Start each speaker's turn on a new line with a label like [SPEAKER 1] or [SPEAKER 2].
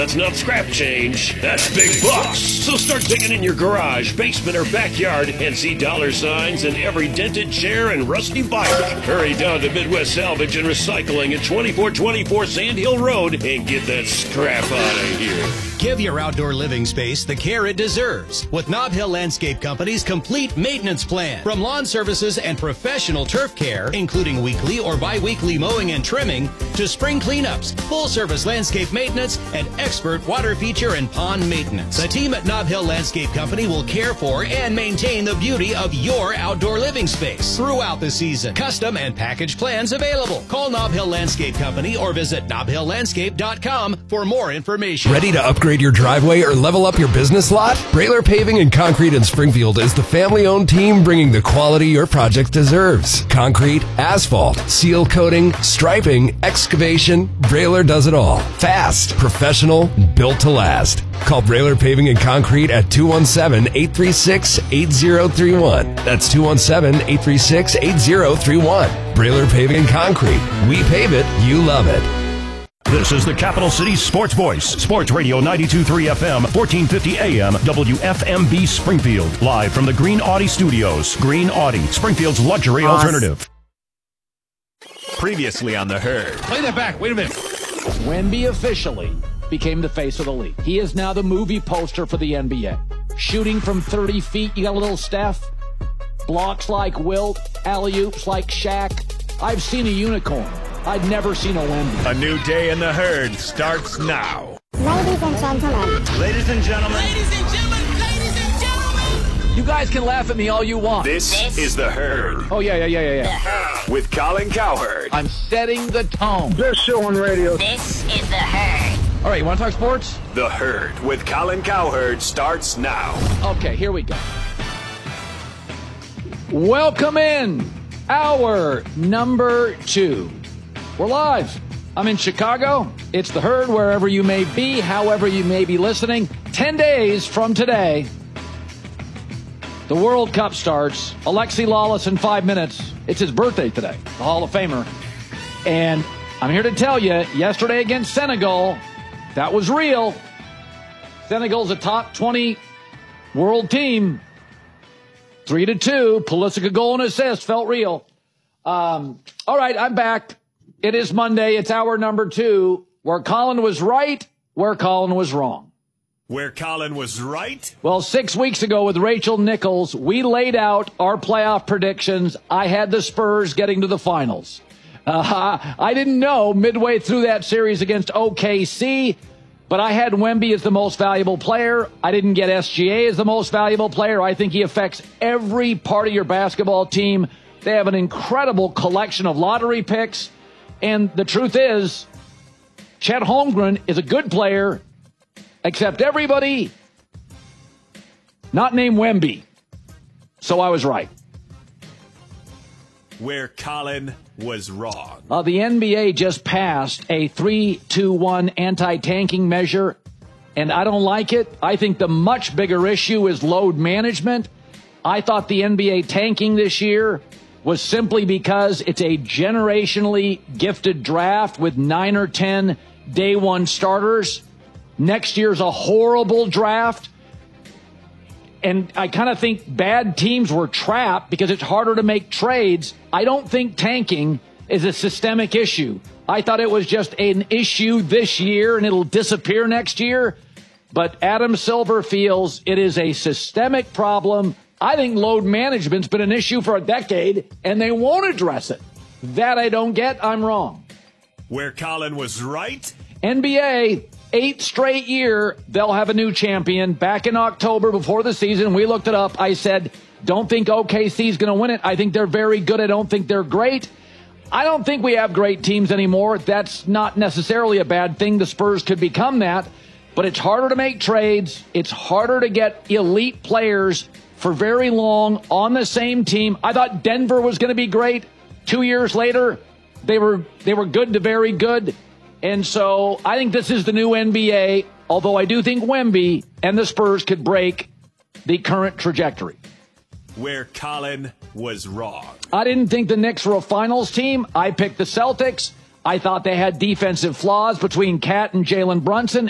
[SPEAKER 1] That's not scrap change. That's big bucks. So start digging in your garage, basement, or backyard and see dollar signs in every dented chair and rusty bike. Hurry down to Midwest Salvage and Recycling at 2424 Sand Hill Road and get that scrap out of here.
[SPEAKER 2] Give your outdoor living space the care it deserves with Nob Hill Landscape Company's complete maintenance plan. From lawn services and professional turf care, including weekly or bi-weekly mowing and trimming, to spring cleanups, full-service landscape maintenance, and expert water feature and pond maintenance. The team at Nob Hill Landscape Company will care for and maintain the beauty of your outdoor living space throughout the season. Custom and package plans available. Call Nob Hill Landscape Company or visit nobhilllandscape.com for more information.
[SPEAKER 3] Ready to upgrade your driveway or level up your business lot? Brailer Paving and Concrete in Springfield is the family-owned team bringing the quality your project deserves. Concrete, asphalt, seal coating, striping, excavation, Brailer does it all. Fast, professional, built to last. Call Brailer Paving and Concrete at 217-836-8031. That's 217-836-8031. Brailer Paving and Concrete. We pave it, you love it.
[SPEAKER 4] This is the Capital City Sports Voice, Sports Radio 92.3 FM, 1450 AM, WFMB Springfield. Live from the Green Audi Studios. Green Audi, Springfield's luxury alternative.
[SPEAKER 5] Previously on The Herd.
[SPEAKER 6] Play that back. Wait a minute. Wemby officially became the face of the league. He is now the movie poster for the NBA. Shooting from 30 feet, you got a little Steph. Blocks like Wilt, alley-oops like Shaq. I've seen a unicorn. I'd never seen a Wemby.
[SPEAKER 5] A new day in The Herd starts now.
[SPEAKER 7] Ladies and gentlemen.
[SPEAKER 5] Ladies and gentlemen.
[SPEAKER 7] Ladies and gentlemen. Ladies and gentlemen.
[SPEAKER 6] You guys can laugh at me all you want.
[SPEAKER 5] This is The Herd.
[SPEAKER 6] Oh, yeah.
[SPEAKER 7] The Herd.
[SPEAKER 5] With Colin Cowherd.
[SPEAKER 6] I'm setting the tone.
[SPEAKER 8] Best show on radio.
[SPEAKER 7] This is The Herd.
[SPEAKER 6] All right, you want to talk sports?
[SPEAKER 5] The Herd with Colin Cowherd starts now.
[SPEAKER 6] Okay, here we go. Welcome in hour number 2. We're live. I'm in Chicago. It's The Herd wherever you may be, however you may be listening. 10 days from today, the World Cup starts. Alexi Lawless in 5 minutes. It's his birthday today, the Hall of Famer. And I'm here to tell you, yesterday against Senegal, that was real. Senegal's a top 20 world team. 3-2. Pulisic goal and assist. Felt real. All right, I'm back. It is Monday. It's hour number 2. Where Colin was right, where Colin was wrong.
[SPEAKER 5] Where Colin was right?
[SPEAKER 6] Well, 6 weeks ago with Rachel Nichols, we laid out our playoff predictions. I had the Spurs getting to the finals. I didn't know midway through that series against OKC, but I had Wemby as the most valuable player. I didn't get SGA as the most valuable player. I think he affects every part of your basketball team. They have an incredible collection of lottery picks. And the truth is, Chet Holmgren is a good player, except everybody not named Wemby. So I was right.
[SPEAKER 5] Where Colin was wrong.
[SPEAKER 6] The NBA just passed a 3-2-1 anti-tanking measure, and I don't like it. I think the much bigger issue is load management. I thought the NBA tanking this year was simply because it's a generationally gifted draft with 9 or 10 day one starters. Next year's a horrible draft. And I kind of think bad teams were trapped because it's harder to make trades. I don't think tanking is a systemic issue. I thought it was just an issue this year and it'll disappear next year. But Adam Silver feels it is a systemic problem. I think load management's been an issue for a decade, and they won't address it. That I don't get. I'm wrong.
[SPEAKER 5] Where Colin was right?
[SPEAKER 6] NBA, 8th straight year, they'll have a new champion. Back in October, before the season, we looked it up. I said, don't think OKC's going to win it. I think they're very good. I don't think they're great. I don't think we have great teams anymore. That's not necessarily a bad thing. The Spurs could become that. But it's harder to make trades. It's harder to get elite players for very long on the same team. I thought Denver was going to be great. 2 years later, they were good to very good. And so I think this is the new NBA, although I do think Wemby and the Spurs could break the current trajectory.
[SPEAKER 5] Where Colin was wrong.
[SPEAKER 6] I didn't think the Knicks were a finals team. I picked the Celtics. I thought they had defensive flaws between Cat and Jalen Brunson.